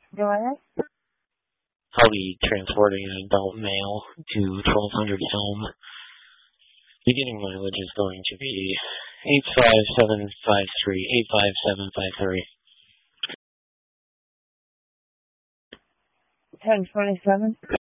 Go ahead. I'll be transporting an adult male to 1200 Elm. Beginning mileage is going to be 85753, 85753. 1027.